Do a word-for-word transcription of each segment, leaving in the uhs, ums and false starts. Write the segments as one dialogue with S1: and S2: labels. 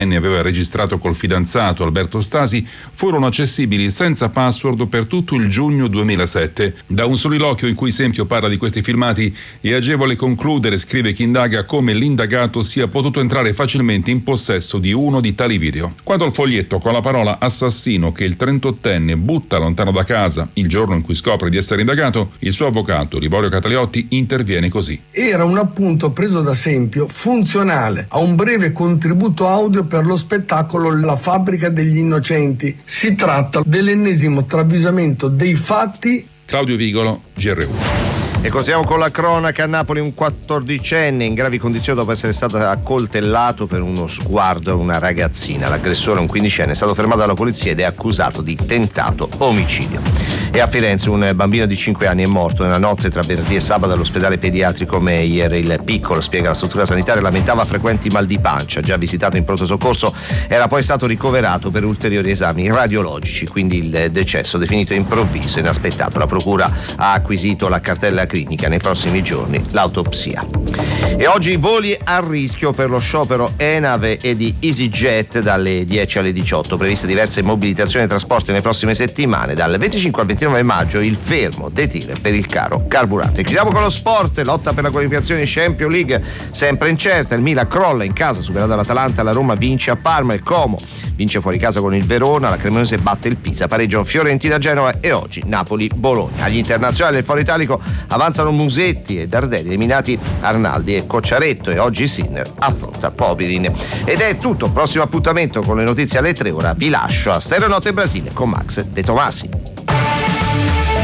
S1: aveva registrato col fidanzato Alberto Stasi furono accessibili senza password per tutto il giugno duemilasette. Da un soliloquio in cui Sempio parla di questi filmati è agevole concludere, scrive chi indaga, come l'indagato sia potuto entrare facilmente in possesso di uno di tali video. Quando al foglietto con la parola assassino che il trentottenne butta lontano da casa il giorno in cui scopre di essere indagato, il suo avvocato Liborio Cataliotti interviene così.
S2: Era un appunto preso da Sempio funzionale a un breve contributo audio per lo spettacolo La fabbrica degli innocenti. Si tratta dell'ennesimo travisamento dei fatti.
S1: Claudio Vigolo, G R U.
S3: E continuiamo con la cronaca. A Napoli un quattordicenne in gravi condizioni dopo essere stato accoltellato per uno sguardo a una ragazzina. L'aggressore, un quindicenne, è stato fermato dalla polizia ed è accusato di tentato omicidio. E a Firenze un bambino di cinque anni è morto nella notte tra venerdì e sabato all'ospedale pediatrico Meyer. Il piccolo, spiega la struttura sanitaria, lamentava frequenti mal di pancia. Già visitato in pronto soccorso, era poi stato ricoverato per ulteriori esami radiologici, quindi il decesso definito improvviso e inaspettato. La procura ha acquisito la cartella clinica, nei prossimi giorni l'autopsia. E oggi voli a rischio per lo sciopero Enave e di EasyJet dalle dieci alle diciotto, previste diverse mobilitazioni e trasporti nelle prossime settimane. Dal venticinque al ventinove maggio il fermo dei tir per il caro carburante. Chiudiamo con lo sport. Lotta per la qualificazione in Champions League sempre incerta. Il Milan crolla in casa superando l'Atalanta, la Roma vince a Parma, il Como vince fuori casa con il Verona, la Cremonese batte il Pisa, pareggiano Fiorentina-Genova e oggi Napoli-Bologna. Agli internazionali del Foro Italico avanzano Musetti e Dardelli, eliminati Arnaldi e Cocciaretto, e oggi Sinner affronta Popirin. Ed è tutto, prossimo appuntamento con le notizie alle tre. Ora vi lascio a Stereo Notte Brasile con Max De Tomasi.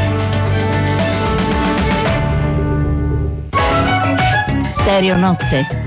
S4: Stereo Notte.